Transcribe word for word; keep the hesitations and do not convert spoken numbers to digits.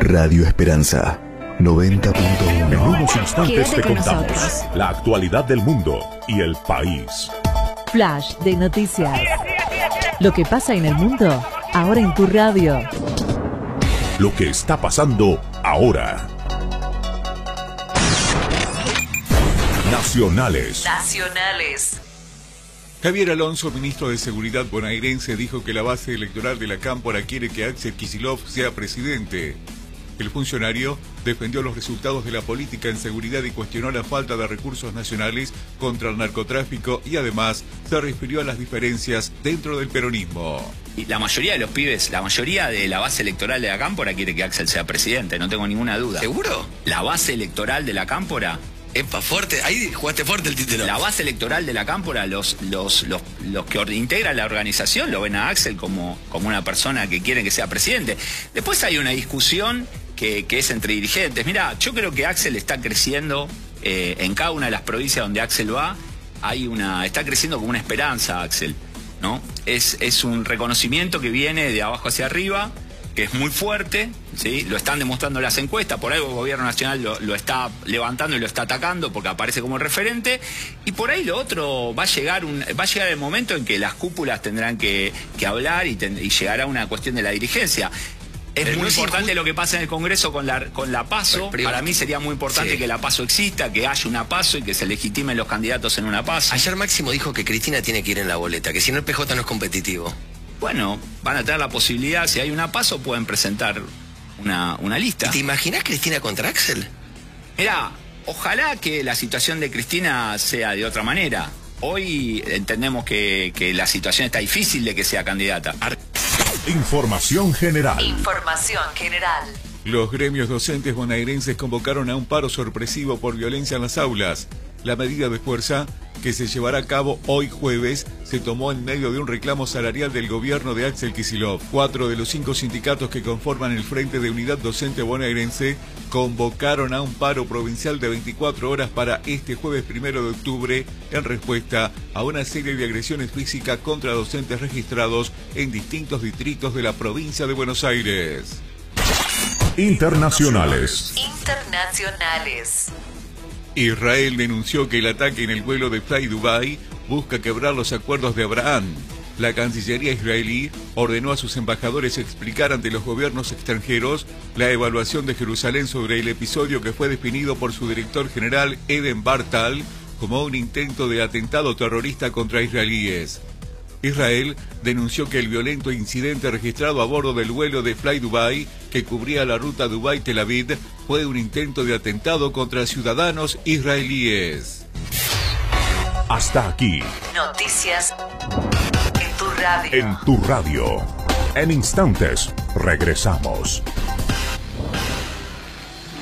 Radio Esperanza noventa punto uno. En unos instantes te contamos nosotros. la actualidad del mundo y el país. Flash de noticias. Lo que pasa en el mundo, ahora en tu radio. Lo que está pasando ahora. Nacionales. Nacionales. Javier Alonso, ministro de Seguridad bonaerense, dijo que la base electoral de la Cámpora quiere que Axel Kicillof sea presidente. El funcionario defendió los resultados de la política en seguridad y cuestionó la falta de recursos nacionales contra el narcotráfico y además se refirió a las diferencias dentro del peronismo. Y la mayoría de los pibes, la mayoría de la base electoral de la Cámpora quiere que Axel sea presidente, no tengo ninguna duda. ¿Seguro? La base electoral de la Cámpora... Epa, fuerte, ahí jugaste fuerte el título. La base electoral de la Cámpora, los, los, los, los que integran la organización lo ven a Axel como, como una persona que quiere que sea presidente. Después hay una discusión que, que es entre dirigentes. Mira, yo creo que Axel está creciendo eh, en cada una de las provincias donde Axel va. Hay una, está creciendo como una esperanza, Axel, ¿no? Es, es un reconocimiento que viene de abajo hacia arriba, que es muy fuerte, ¿sí? Lo están demostrando las encuestas, por algo el gobierno nacional lo, lo está levantando y lo está atacando porque aparece como referente, y por ahí lo otro va a llegar un, va a llegar el momento en que las cúpulas tendrán que, que hablar y, ten, y llegará una cuestión de la dirigencia. Es Pero muy no es importante injusto. lo que pasa en el Congreso con la, con la PASO. Pero, Para mí sería muy importante sí. que la PASO exista, que haya una PASO y que se legitimen los candidatos en una PASO. Ayer Máximo dijo que Cristina tiene que ir en la boleta, que si no el P J no es competitivo. Bueno, van a tener la posibilidad, si hay una PASO pueden presentar una, una lista. ¿Te imaginas Cristina contra Axel? Mirá, ojalá que la situación de Cristina sea de otra manera. Hoy entendemos que, que la situación está difícil de que sea candidata. Información general. Información general. Los gremios docentes bonaerenses convocaron a un paro sorpresivo por violencia en las aulas. La medida de fuerza, que se llevará a cabo hoy jueves, se tomó en medio de un reclamo salarial del gobierno de Axel Kicillof. Cuatro de los cinco sindicatos que conforman el Frente de Unidad Docente Bonaerense convocaron a un paro provincial de veinticuatro horas para este jueves primero de octubre en respuesta a una serie de agresiones físicas contra docentes registrados en distintos distritos de la provincia de Buenos Aires. Internacionales. Internacionales. Israel denunció que el ataque en el vuelo de Fly Dubai busca quebrar los acuerdos de Abraham. La Cancillería israelí ordenó a sus embajadores explicar ante los gobiernos extranjeros la evaluación de Jerusalén sobre el episodio que fue definido por su director general Eden Bartal como un intento de atentado terrorista contra israelíes. Israel denunció que el violento incidente registrado a bordo del vuelo de Fly Dubai, que cubría la ruta Dubái-Tel Aviv, fue un intento de atentado contra ciudadanos israelíes. Hasta aquí. Noticias en tu radio. En tu radio. En instantes regresamos.